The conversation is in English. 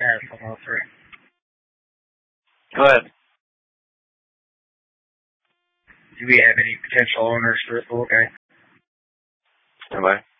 Paris 103. Go ahead. Do we have any potential owners for this little guy? Am I?